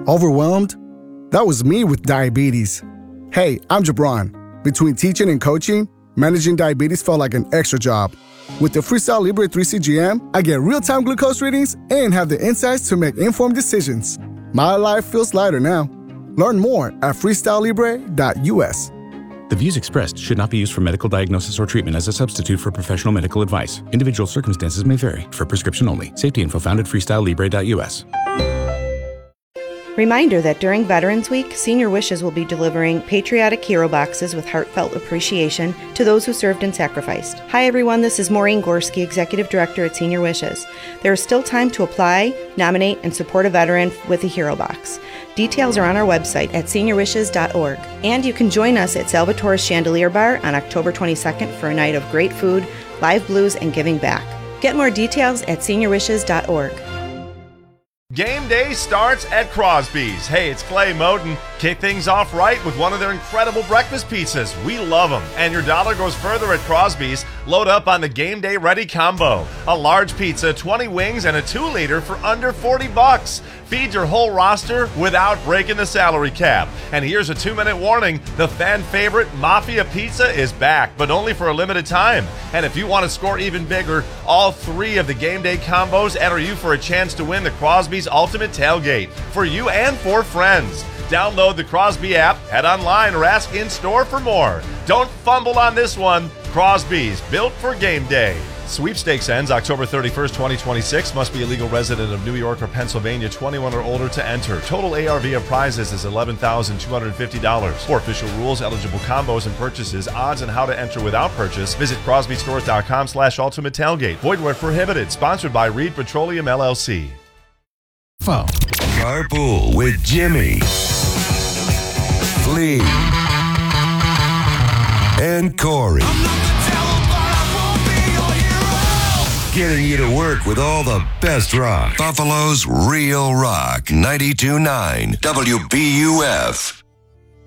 Overwhelmed? That was me with diabetes. Hey, I'm Jabron. Between teaching and coaching, managing diabetes felt like an extra job. With the Freestyle Libre 3 CGM, I get real-time glucose readings and have the insights to make informed decisions. My life feels lighter now. Learn more at freestylelibre.us. The views expressed should not be used for medical diagnosis or treatment as a substitute for professional medical advice. Individual circumstances may vary. For prescription only. Safety info found at freestylelibre.us. Reminder that during Veterans Week, Senior Wishes will be delivering patriotic hero boxes with heartfelt appreciation to those who served and sacrificed. Hi everyone, this is Maureen Gorski, Executive Director at Senior Wishes. There is still time to apply, nominate, and support a veteran with a hero box. Details are on our website at seniorwishes.org. And you can join us at Salvatore's Chandelier Bar on October 22nd for a night of great food, live blues, and giving back. Get more details at seniorwishes.org. Game day starts at Crosby's. Hey, it's Clay Moten. Kick things off right with one of their incredible breakfast pizzas. We love them. And your dollar goes further at Crosby's. Load up on the Game Day Ready Combo. A large pizza, 20 wings, and a 2-liter for under $40. Feed your whole roster without breaking the salary cap. And here's a 2-minute warning. The fan favorite Mafia Pizza is back, but only for a limited time. And if you want to score even bigger, all 3 of the Game Day combos enter you for a chance to win the Crosby's Ultimate Tailgate for you and for friends. Download the Crosby app, head online, or ask in-store for more. Don't fumble on this one. Crosby's, built for game day. Sweepstakes ends October 31st, 2026. Must be a legal resident of New York or Pennsylvania, 21 or older to enter. Total ARV of prizes is $11,250. For official rules, eligible combos and purchases, odds, and how to enter without purchase, visit crosbystores.com/ultimate tailgate. Void where prohibited. Sponsored by Reed Petroleum, LLC. Phone. Carpool with Jimmy, Flea, and Corey. Getting you to work with all the best rock. Buffalo's Real Rock 92.9 WBUF.